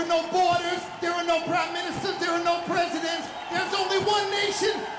no borders, there are no prime ministers, there are no presidents. There's only one nation,